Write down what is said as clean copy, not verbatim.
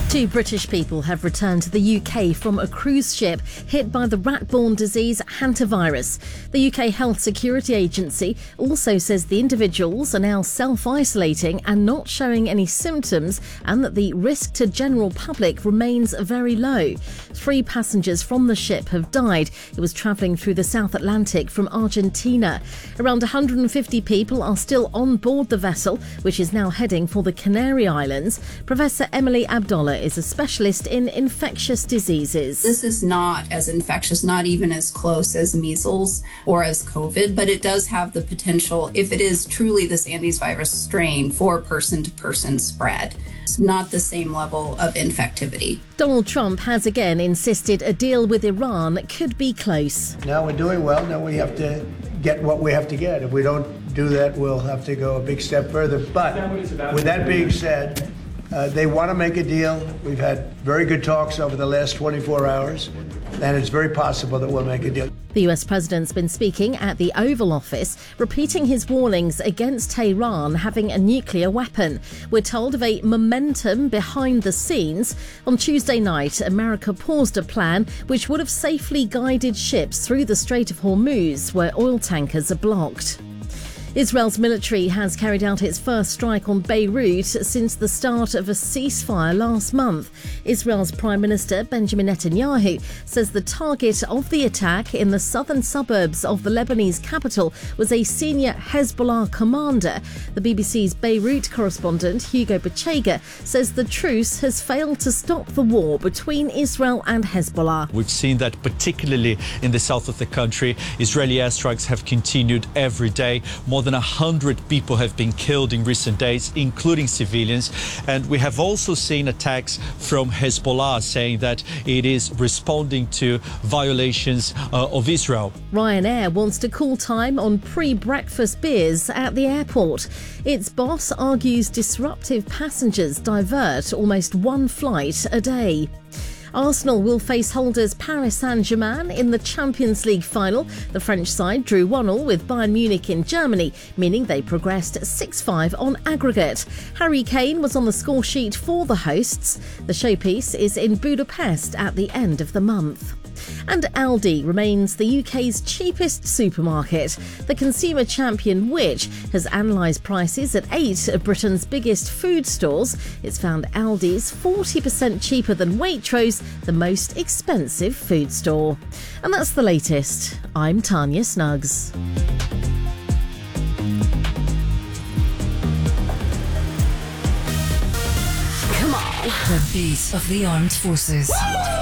Two British people have returned to the UK from a cruise ship hit by the rat-borne disease hantavirus. The UK Health Security Agency also says the individuals are now self-isolating and not showing any symptoms, and that the risk to general public remains very low. 3 passengers from the ship have died. It was travelling through the South Atlantic from Argentina. Around 150 people are still on board the vessel, which is now heading for the Canary Islands. Professor Emily Abdallah is a specialist in infectious diseases. This is not as infectious, not even as close as measles or as COVID, but it does have the potential, if it is truly this Andes virus strain, for person-to-person spread. It's not the same level of infectivity. Donald Trump has again insisted a deal with Iran could be close. Now we're doing well. Now we have to get what we have to get. If we don't do that, we'll have to go a big step further. But with that being said, they want to make a deal. We've had very good talks over the last 24 hours, and it's very possible that we'll make a deal. The US president's been speaking at the Oval Office, repeating his warnings against Tehran having a nuclear weapon. We're told of a momentum behind the scenes. On Tuesday night, America paused a plan which would have safely guided ships through the Strait of Hormuz, where oil tankers are blocked. Israel's military has carried out its first strike on Beirut since the start of a ceasefire last month. Israel's Prime Minister Benjamin Netanyahu says the target of the attack in the southern suburbs of the Lebanese capital was a senior Hezbollah commander. The BBC's Beirut correspondent Hugo Bachega says the truce has failed to stop the war between Israel and Hezbollah. We've seen that particularly in the south of the country. Israeli airstrikes have continued every day. More than 100 people have been killed in recent days, including civilians. And we have also seen attacks from Hezbollah saying that it is responding to violations of Israel. Ryanair wants to call time on pre-breakfast beers at the airport. Its boss argues disruptive passengers divert almost one flight a day. Arsenal will face holders Paris Saint-Germain in the Champions League final. The French side drew 1-1 with Bayern Munich in Germany, meaning they progressed 6-5 on aggregate. Harry Kane was on the score sheet for the hosts. The showpiece is in Budapest at the end of the month. And Aldi remains the UK's cheapest supermarket. The consumer champion Which has analysed prices at 8 of Britain's biggest food stores. It's found Aldi's 40% cheaper than Waitrose, the most expensive food store. And that's the latest. I'm Tanya Snuggs. Come on. The beat of the armed forces.